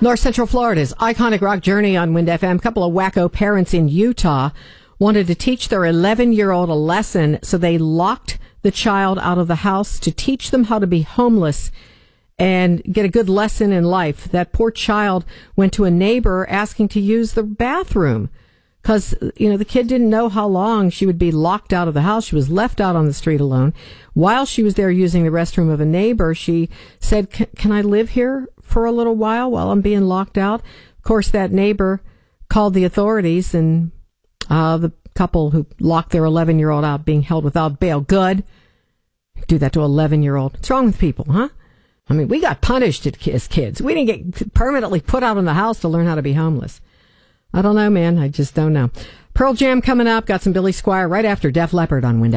North Central Florida's iconic rock journey on Wind FM. A couple of wacko parents in Utah wanted to teach their 11-year-old a lesson, so they locked the child out of the house to teach them how to be homeless and get a good lesson in life. That poor child went to a neighbor asking to use the bathroom because, the kid didn't know how long she would be locked out of the house. She was left out on the street alone. While she was there using the restroom of a neighbor, she said, can I live here for a little while I'm being locked out? Of course, that neighbor called the authorities, and the couple who locked their 11-year-old out being held without bail. Good. Do that to an 11-year-old. What's wrong with people, huh? I mean, we got punished as kids. We didn't get permanently put out in the house to learn how to be homeless. I don't know, man. I just don't know. Pearl Jam coming up. Got some Billy Squier right after Def Leppard on Wind